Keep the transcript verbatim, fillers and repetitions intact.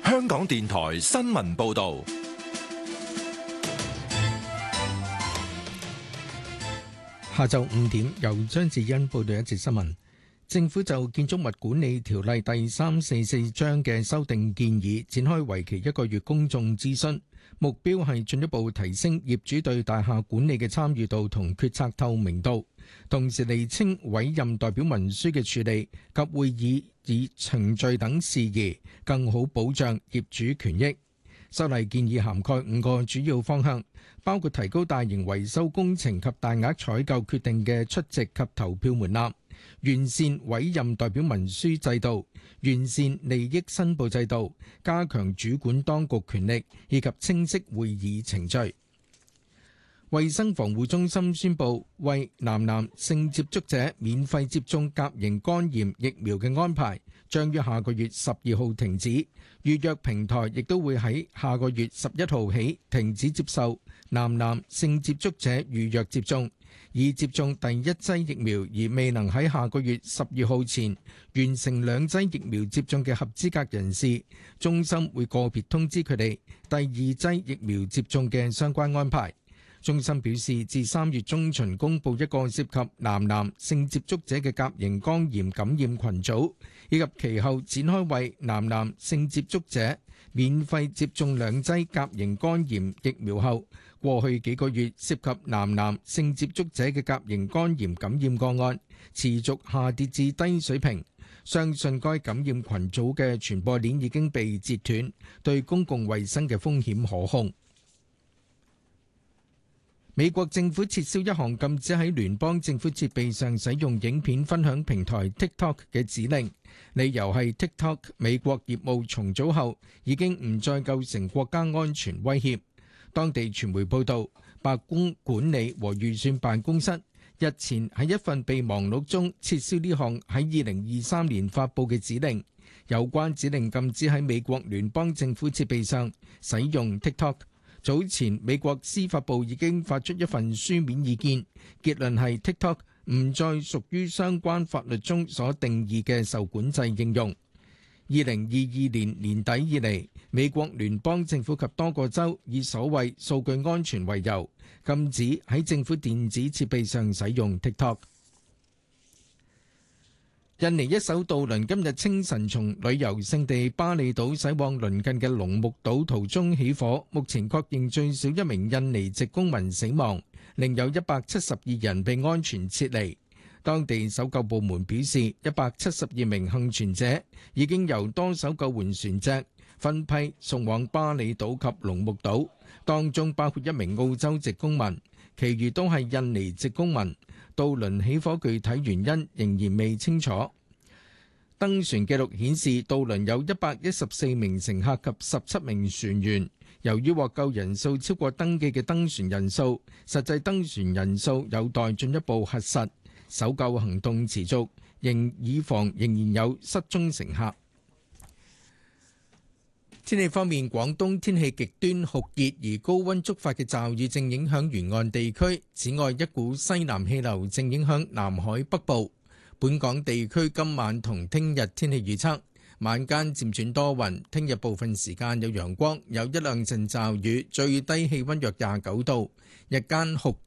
香港電台新聞報道。 下晝五點，由張智欣報道一節新聞。政府就建築物管理條例第三四四章嘅修訂建議展開為期一個月公眾諮詢，目標係進一步提升業主對大廈管理嘅參與度同決策透明度，同時釐清委任代表文書嘅處理及會議以程序等事宜，更好保障業主權益。修例建議涵蓋五個主要方向，包括提高大型維修工程及大額採購決定嘅出席及投票門檻，完善委任代表文書制度，完善利益申報制度，加強主管當局權力，以及清晰會議程序。衛生防護中心宣布，為男男性接觸者免費接種甲型肝炎疫苗嘅安排，將於下個月十二號停止。預約平台亦都會喺下個月十一號起停止接受男男性接觸者預約接種。已接種第一劑疫苗而未能喺下個月十二號前完成兩劑疫苗接種嘅合資格人士，中心會個別通知佢哋第二劑疫苗接種嘅相關安排。中心表示，自三月中旬公布一個涉及男男性接觸者嘅甲型肝炎感染群組，以及其後展開為男男性接觸者免費接種兩劑甲型肝炎疫苗後，過去幾個月涉及男男性接觸者嘅甲型肝炎感染個案持續下跌至低水平，相信該感染群組嘅傳播鏈已經被截斷，對公共衛生嘅風險可控。美國政府撤銷一項禁止喺聯邦政府設備上使用影片分享平台 TikTok 嘅指令，理由係 TikTok 美國業務重組後已經唔再構成國家安全威脅。當地傳媒報道，白宮管理和預算辦公室日前喺一份備忘錄中撤銷呢項喺二零二三年發布嘅指令，有關指令禁止喺美國聯邦政府設備上使用 TikTok。早前美國司法部已經發出一份書面意見，結論係 TikTok 唔再屬於相關法律中所定義嘅受管制應用。二零二二年年底以嚟，美國聯邦政府及多個州以所謂數據安全為由，禁止喺政府電子設備上使用 TikTok。印尼一艘渡輪今日清晨從旅遊勝地巴厘島駛往鄰近嘅龍目島途中起火，目前確認最少一名印尼籍公民死亡，另有一百七十二人被安全撤離。當地搜救部門表示，一百七十二名幸存者已經由多艘救援船隻分批送往巴厘島及龍目島，當中包括一名澳洲籍公民，其餘都係印尼籍公民。渡輪起火具體原因仍然未清楚。登船記錄顯示，渡輪有一百一十四名乘客及十七名船員。由於獲救人數超過登記嘅登船人數，實際登船人數有待進一步核實。搜救行動持續，仍以防仍然有失蹤乘客。天氣方面，廣東天氣極端酷熱，而高溫觸發嘅驟雨正影響沿岸地區。此外，一股西南氣流正影響南海北部。本港地區今晚同聽日天氣預測：晚間漸轉多雲，聽日部分時間有陽光，有一兩陣驟雨，最低氣溫約廿九度。日間酷